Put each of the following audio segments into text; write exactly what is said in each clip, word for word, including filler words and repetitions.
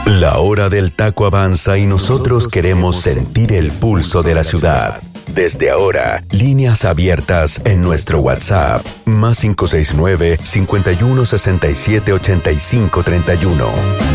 La hora del taco avanza y nosotros queremos sentir el pulso de la ciudad. Desde ahora, líneas abiertas en nuestro WhatsApp, más cinco seis nueve, cinco uno, seis siete, ocho cinco tres uno.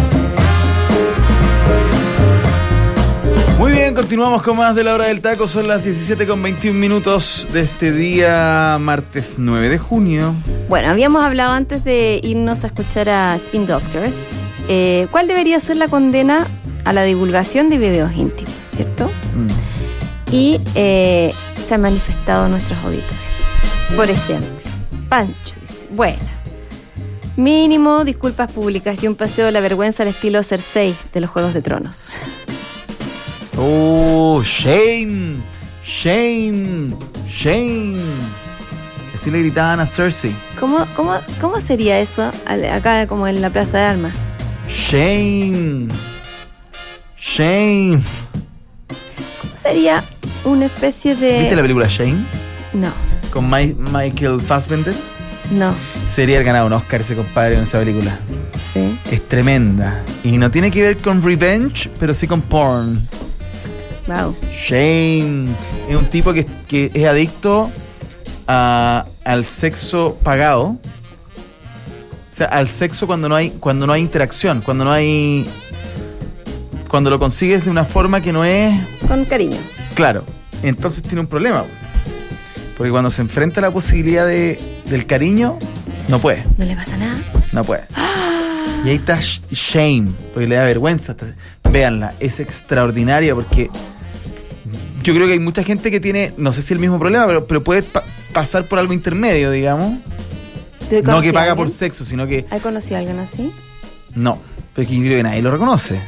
Muy bien, continuamos con más de la hora del taco. Son las diecisiete con veintiún minutos de este día, martes nueve de junio. Bueno, habíamos hablado antes de irnos a escuchar a Spin Doctors. Eh, ¿Cuál debería ser la condena a la divulgación de videos íntimos, cierto? Mm. Y eh, se han manifestado nuestros auditores. Por ejemplo, Pancho dice, bueno, mínimo disculpas públicas y un paseo de la vergüenza al estilo Cersei de los Juegos de Tronos. Oh, shame, shame, shame. Así le gritaban a Cersei. ¿Cómo, cómo, cómo sería eso acá como en la Plaza de Armas? Shame, shame. ¿Cómo sería una especie de... ¿Viste la película Shame? No. ¿Con My, Michael Fassbender? No. Sería el ganado un Oscar ese compadre en esa película. Sí. Es tremenda. Y no tiene que ver con revenge, pero sí con porn. Wow. Shame. Es un tipo que, que es adicto a, al sexo pagado. O sea, al sexo cuando no hay, cuando no hay interacción, cuando no hay... Cuando lo consigues de una forma que no es... Con cariño. Claro. Entonces tiene un problema. Porque cuando se enfrenta a la posibilidad de, del cariño, no puede. No le pasa nada. No puede. Y ahí está shame, porque le da vergüenza. Véanla, es extraordinaria porque yo creo que hay mucha gente que tiene, no sé si el mismo problema, pero, pero puede pa- pasar por algo intermedio, digamos. No que paga por sexo, sino que... ¿Has conocido a alguien así? No, pero yo creo que nadie lo reconoce.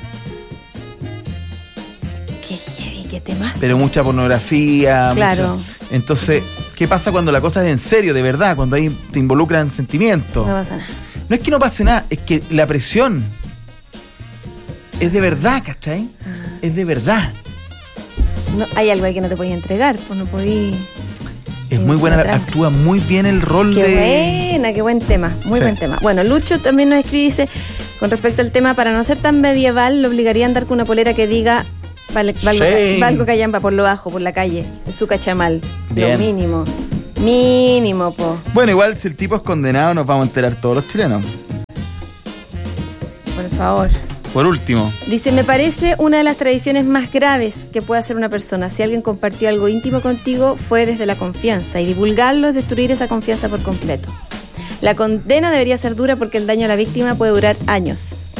Qué heavy, qué temas. Pero mucha pornografía. Claro. Mucho. Entonces, ¿qué pasa cuando la cosa es en serio, de verdad? Cuando ahí te involucran sentimientos. No pasa nada. No es que no pase nada, es que la presión es de verdad, ¿cachai? Ah. Es de verdad. No, hay algo ahí que no te podías entregar, pues no podías... Es muy buena, actúa muy bien el rol qué de... Qué buena, qué buen tema, muy sí. buen tema. Bueno, Lucho también nos escribe y dice, con respecto al tema, para no ser tan medieval, lo obligaría a andar con una polera que diga Val, valgo, valgo callampa por lo bajo, por la calle, es su cachamal, bien. Lo mínimo. Mínimo, po. Bueno, igual si el tipo es condenado nos vamos a enterar todos los chilenos. Por favor. Por último. Dice, me parece una de las tradiciones más graves que puede hacer una persona. Si alguien compartió algo íntimo contigo, fue desde la confianza. Y divulgarlo es destruir esa confianza por completo. La condena debería ser dura porque el daño a la víctima puede durar años.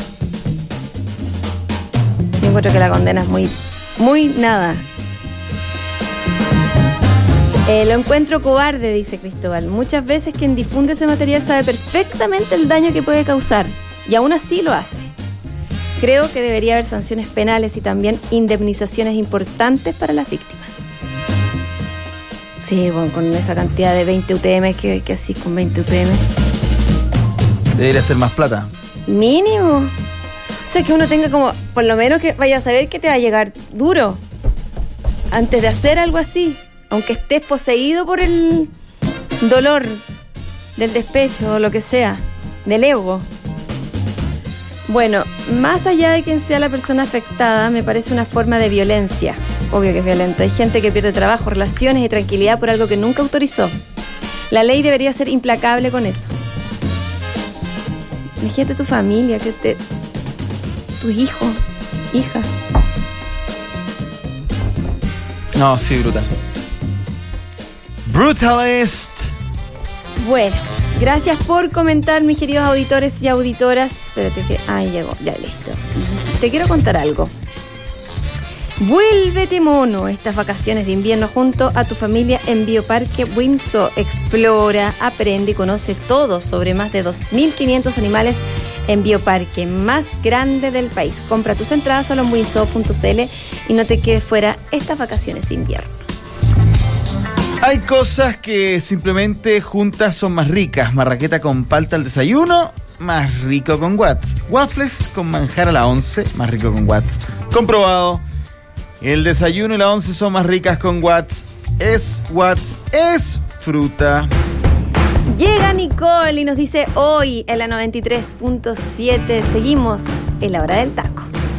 Yo encuentro que la condena es muy, muy nada. Eh, lo encuentro cobarde, dice Cristóbal. Muchas veces quien difunde ese material sabe perfectamente el daño que puede causar. Y aún así lo hace. Creo que debería haber sanciones penales y también indemnizaciones importantes para las víctimas. Sí, bueno, con esa cantidad de veinte U T M, que, que así con veinte U T M. Debería ser más plata. Mínimo. O sea, que uno tenga como, por lo menos que vaya a saber que te va a llegar duro antes de hacer algo así. Aunque estés poseído por el dolor del despecho o lo que sea, del ego. Bueno, más allá de quien sea la persona afectada, me parece una forma de violencia. Obvio que es violento. Hay gente que pierde trabajo, relaciones y tranquilidad por algo que nunca autorizó. La ley debería ser implacable con eso. Imagínate tu familia, que te... tus hijos, hijas. No, sí, brutal. Brutalist. Bueno, gracias por comentar, mis queridos auditores y auditoras. Espérate que... Ahí llegó, ya listo. Te quiero contar algo. Vuélvete mono estas vacaciones de invierno junto a tu familia en Bioparque Windsor. Explora, aprende y conoce todo sobre más de dos mil quinientos animales en Bioparque, más grande del país. Compra tus entradas solo en windsor punto c l y no te quedes fuera estas vacaciones de invierno. Hay cosas que simplemente juntas son más ricas. Marraqueta con palta al desayuno, más rico con Watts. Waffles con manjar a la once, más rico con Watts. Comprobado. El desayuno y la once son más ricas con Watts. Es Watts, es fruta. Llega Nicole y nos dice hoy en la noventa y tres punto siete seguimos en la hora del taco.